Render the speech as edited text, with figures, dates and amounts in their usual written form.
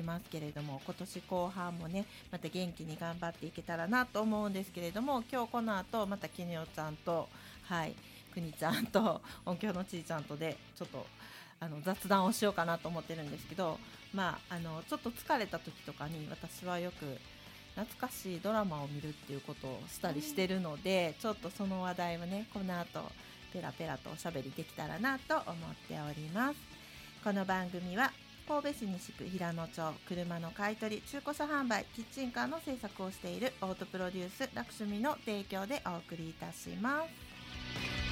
ますけれども、今年後半もねまた元気に頑張っていけたらなと思うんですけれども、今日この後またきにおちゃんとくにちゃんと音響のちいちゃんとでちょっと雑談をしようかなと思ってるんですけど、ちょっと疲れた時とかに私はよく懐かしいドラマを見るっていうことをしたりしてるので、ちょっとその話題をねこの後ペラペラとおしゃべりできたらなと思っております。この番組は神戸市西区平野町、車の買取、中古車販売、キッチンカーの制作をしているオートプロデュースラクシュミの提供でお送りいたします。